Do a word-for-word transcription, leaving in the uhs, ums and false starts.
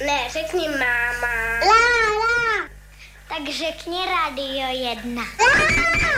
Ne, řekni máma. La, la. Tak řekni Radio jedna. La.